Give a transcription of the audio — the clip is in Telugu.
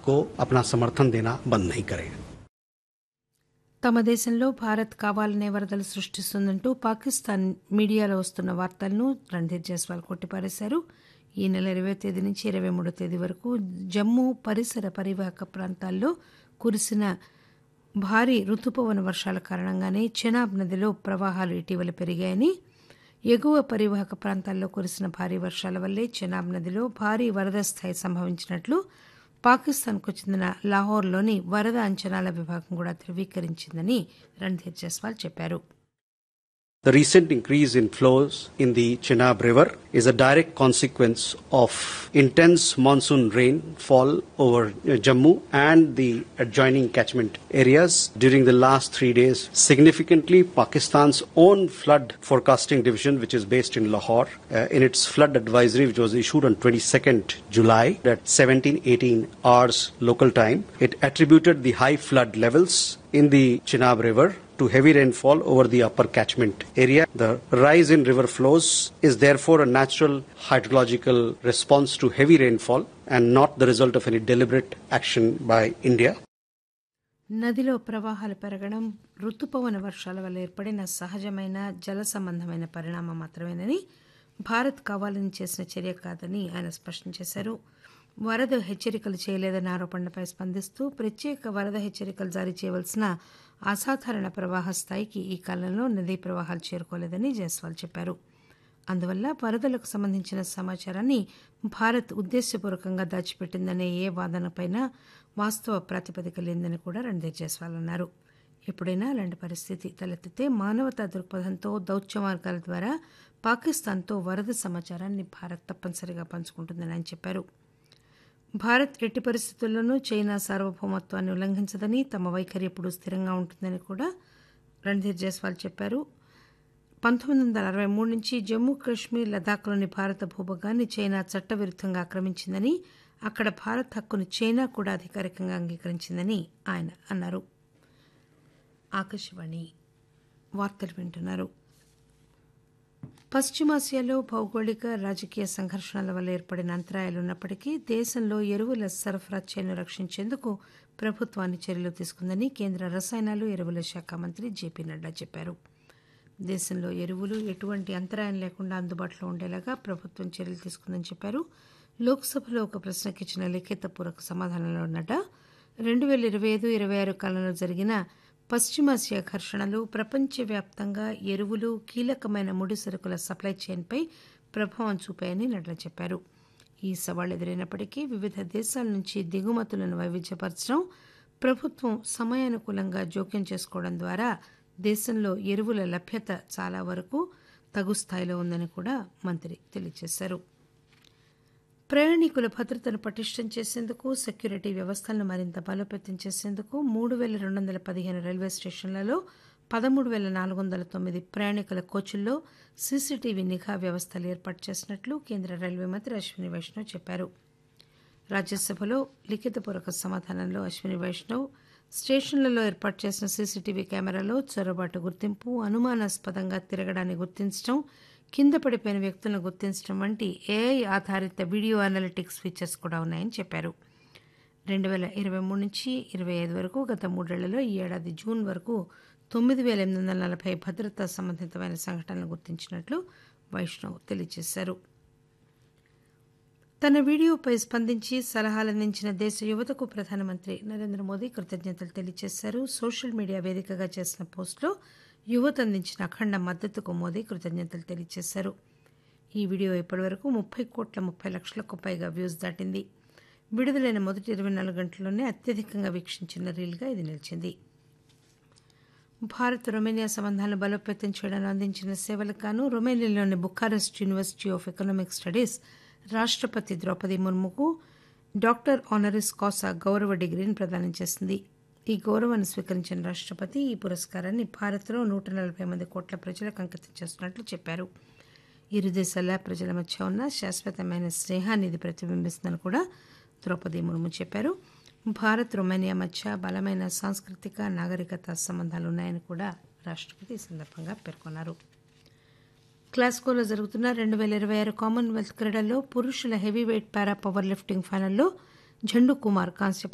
को अपना समर्थन देना बंद नहीं करेगा। తమ దేశంలో భారత్ కావాలనే వరదలు సృష్టిస్తుందంటూ పాకిస్తాన్ మీడియాలో వస్తున్న వార్తలను రణ్ధీర్ జైస్వాల్ కొట్టిపారేశారు. ఈ నెల 20 తేదీ నుంచి 23 తేదీ వరకు జమ్మూ పరిసర పరివాహక ప్రాంతాల్లో కురిసిన భారీ రుతుపవన వర్షాల కారణంగానే చెనాబ్ నదిలో ప్రవాహాలు ఇటీవల పెరిగాయని, ఎగువ పరివాహక ప్రాంతాల్లో కురిసిన భారీ వర్షాల వల్లే చెనాబ్ నదిలో భారీ వరద స్థాయి సంభవించినట్లు పాకిస్తాన్కు చెందిన లాహోర్లోని వరద అంచనాల విభాగం కూడా ధృవీకరించిందని రణ్ధీర్ జైస్వాల్ చెప్పారు. The recent increase in flows in the Chenab River is a direct consequence of intense monsoon rainfall over Jammu and the adjoining catchment areas during the last 3 days. Significantly, Pakistan's own flood forecasting division, which is based in Lahore, in its flood advisory, which was issued on 22nd July at 17:18 hours local time, it attributed the high flood levels in the Chenab River to heavy rainfall over the upper catchment area. The rise in river flows is therefore a natural hydrological response to heavy rainfall and not the result of any deliberate action by India. నదిలో ప్రవాహాలు పెరగడం రుతుపవన వర్షాల వల్ల ఏర్పడిన సహజమైన జల సంబంధమైన పరిణామం మాత్రమేనని, భారత్ కావాలని చేసిన చర్య కాదని ఆయన స్పష్టం చేశారు. వరద హెచ్చరికలు చేయలేదన్న ఆరోపణలపై స్పందిస్తూ ప్రత్యేక వరద హెచ్చరికలు జారీ చేయవలసిన అసాధారణ ప్రవాహ స్థాయికి ఈ కాలంలో నదీ ప్రవాహాలు చేరుకోలేదని జైస్వాల్ చెప్పారు. అందువల్ల వరదలకు సంబంధించిన సమాచారాన్ని భారత్ ఉద్దేశపూర్వకంగా దాచిపెట్టిందనే ఏ వాదనపైనా వాస్తవ ప్రాతిపదిక లేదని కూడా రణ్ధీర్ జైస్వాల్ అన్నారు. ఎప్పుడైనా అలాంటి పరిస్థితి తలెత్తితే మానవతా దృక్పథంతో దౌత్య మార్గాల ద్వారా పాకిస్తాన్తో వరద సమాచారాన్ని భారత్ తప్పనిసరిగా పంచుకుంటుందని ఆయన చెప్పారు. భారత్ ఎట్టి పరిస్థితుల్లోనూ చైనా సార్వభౌమత్వాన్ని ఉల్లంఘించదని, తమ వైఖరి ఎప్పుడూ స్థిరంగా ఉంటుందని కూడా రణ్ధీర్ జైస్వాల్ చెప్పారు. 1963 నుంచి జమ్మూ కాశ్మీర్, లదాఖ్లోని భారత భూభాగాన్ని చైనా చట్టవిరుద్ధంగా ఆక్రమించిందని, అక్కడ భారత్ హక్కును చైనా కూడా అధికారికంగా అంగీకరించిందని ఆయన అన్నారు. ఆకాశవాణి వార్తలు వింటున్నారు. పశ్చిమాసియాలో భౌగోళిక రాజకీయ సంఘర్షణల వల్ల ఏర్పడిన అంతరాయాలున్నప్పటికీ దేశంలో ఎరువుల సరఫరా చైన్ను రక్షించేందుకు ప్రభుత్వాన్ని చర్యలు తీసుకుందని కేంద్ర రసాయనాలు, ఎరువుల శాఖ మంత్రి జేపీ నడ్డా చెప్పారు. దేశంలో ఎరువులు ఎటువంటి అంతరాయం లేకుండా అందుబాటులో ఉండేలాగా ప్రభుత్వం చర్యలు తీసుకుందని చెప్పారు. లోక్సభలో ఒక ప్రశ్నకు ఇచ్చిన లిఖితపూర్వక సమాధానంలో నడ్డా 2025-26 కాలంలో జరిగిన పశ్చిమాసియా ఘర్షణలు ప్రపంచవ్యాప్తంగా ఎరువులు, కీలకమైన ముడి సరుకుల సప్లై చైన్పై ప్రభావం చూపాయని నడ్డా చెప్పారు. ఈ సవాళ్లు ఎదురైనప్పటికీ వివిధ దేశాల నుంచి దిగుమతులను వైవిధ్యపరచడం, ప్రభుత్వం సమయానుకూలంగా జోక్యం చేసుకోవడం ద్వారా దేశంలో ఎరువుల లభ్యత చాలా వరకు తగు స్థాయిలో ఉందని కూడా మంత్రి తెలియజేశారు. ప్రయాణికుల భద్రతను పటిష్టం చేసేందుకు, సెక్యూరిటీ వ్యవస్థలను మరింత బలోపేతం చేసేందుకు 3,215 రైల్వే స్టేషన్లలో 13,409 ప్రయాణికుల కోచుల్లో సీసీటీవీ నిఘా వ్యవస్థలు ఏర్పాటు చేసినట్లు కేంద్ర రైల్వే మంత్రి అశ్విని వైష్ణవ్ చెప్పారు. రాజ్యసభలో లిఖితపూర్వక సమాధానంలో అశ్విని వైష్ణవ్ స్టేషన్లలో ఏర్పాటు చేసిన సీసీటీవీ కెమెరాలో చొరబాటు గుర్తింపు, అనుమానాస్పదంగా తిరగడాన్ని గుర్తించడం, కింద పడిపోయిన వ్యక్తులను గుర్తించడం వంటి ఏఐ ఆధారిత వీడియో అనలిటిక్స్ ఫీచర్స్ కూడా ఉన్నాయని చెప్పారు. 2023 నుంచి 25 వరకు గత 3 ఏళ్లలో ఈ ఏడాది జూన్ వరకు 9,840 భద్రతా సంబంధితమైన సంఘటనలు గుర్తించినట్లు వైష్ణవ్ తెలియజేశారు. తన వీడియోపై స్పందించి సలహాలందించిన దేశ యువతకు ప్రధానమంత్రి నరేంద్ర మోదీ కృతజ్ఞతలు తెలియజేశారు. సోషల్ మీడియా వేదికగా చేసిన పోస్టులో యువత అందించిన అఖండ మద్దతుకు మోదీ కృతజ్ఞతలు తెలియజేశారు. ఈ వీడియో ఇప్పటివరకు 30,30,00,000కు పైగా వ్యూస్ దాటింది. విడుదలైన మొదటి 24 గంటల్లోనే అత్యధికంగా వీక్షించిన రీల్గా ఇది నిలిచింది. భారత్ రొమేనియా సంబంధాలను బలోపేతం చేయడంలో అందించిన సేవలకు గాను రొమేనియాలోని బుఖారెస్ట్ యూనివర్సిటీ ఆఫ్ ఎకనామిక్ స్టడీస్ రాష్ట్రపతి ద్రౌపది ముర్ముకు డాక్టర్ ఆనరిస్ కాసా గౌరవ డిగ్రీని ప్రదానం చేసింది. ఈ గౌరవాన్ని స్వీకరించిన రాష్ట్రపతి ఈ పురస్కారాన్ని భారత్లో 140 కోట్ల ప్రజలకు అంకితం చేస్తున్నట్లు చెప్పారు. ఇరు దేశాల ప్రజల మధ్య ఉన్న శాశ్వతమైన స్నేహాన్ని ఇది ప్రతిబింబిస్తుందని కూడా ద్రౌపది ముర్ము చెప్పారు. భారత్ రొమేనియా మధ్య బలమైన సాంస్కృతిక, నాగరికత సంబంధాలు ఉన్నాయని కూడా రాష్ట్రపతి ఈ సందర్భంగా పేర్కొన్నారు. గ్లాస్గోలో జరుగుతున్న 2026 కామన్వెల్త్ క్రీడల్లో పురుషుల హెవీ వెయిట్ పారా పవర్ లిఫ్టింగ్ ఫైనల్లో ఝండు కుమార్ కాంస్య